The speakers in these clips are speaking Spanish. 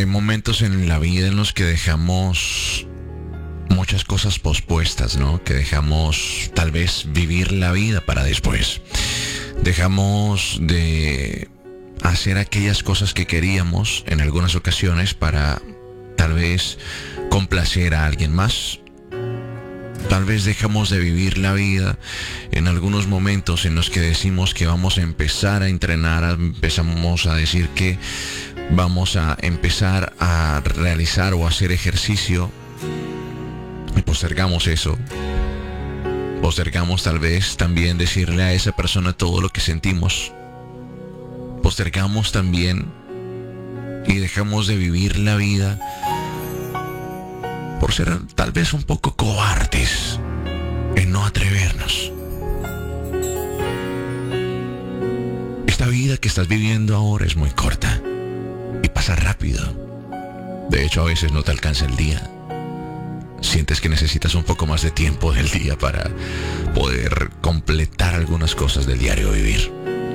Hay momentos en la vida en los que dejamos muchas cosas pospuestas, ¿no? Que dejamos tal vez vivir la vida para después. Dejamos de hacer aquellas cosas que queríamos en algunas ocasiones para tal vez complacer a alguien más. Tal vez dejamos de vivir la vida en algunos momentos en los que decimos que vamos a empezar a entrenar, empezamos a decir que vamos a empezar a realizar o hacer ejercicio y postergamos eso. Postergamos tal vez también decirle a esa persona todo lo que sentimos. Postergamos también y dejamos de vivir la vida por ser tal vez un poco cobardes en no atrevernos. Esta vida que estás viviendo ahora es muy corta y pasa rápido. De hecho, a veces no te alcanza el día. Sientes que necesitas un poco más de tiempo del día para poder completar algunas cosas del diario vivir.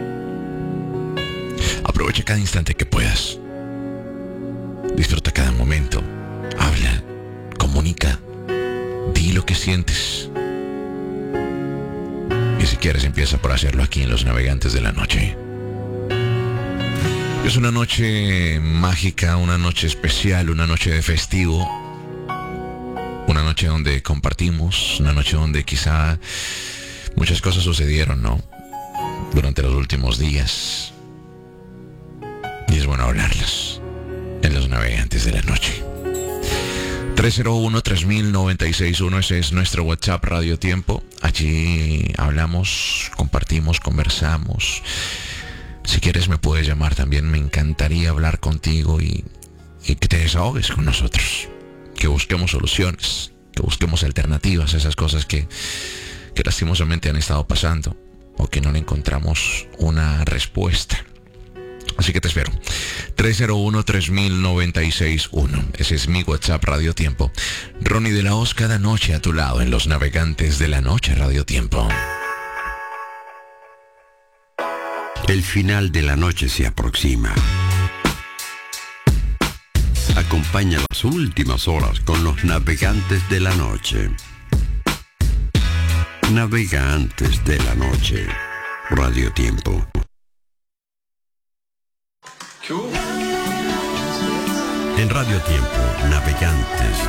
Aprovecha cada instante que puedas. Disfruta cada momento. Habla, comunica, di lo que sientes. Y si quieres, empieza por hacerlo aquí en Los Navegantes de la Noche. Es una noche mágica, una noche especial, una noche de festivo. Una noche donde compartimos, una noche donde quizá muchas cosas sucedieron, ¿no? Durante los últimos días. Y es bueno hablarlas en Los Navegantes de la Noche. 301-3000-961, ese es nuestro WhatsApp Radio Tiempo. Allí hablamos, compartimos, conversamos. Si quieres me puedes llamar también, me encantaría hablar contigo y que te desahogues con nosotros. Que busquemos soluciones, que busquemos alternativas a esas cosas que lastimosamente han estado pasando o que no le encontramos una respuesta. Así que te espero. 301-3000-961. Ese es mi WhatsApp Radio Tiempo. Ronnie de la Hoz cada noche a tu lado en Los Navegantes de la Noche Radio Tiempo. El final de la noche se aproxima. Acompaña las últimas horas con Los Navegantes de la Noche. Navegantes de la Noche. Radio Tiempo. En Radio Tiempo, Navegantes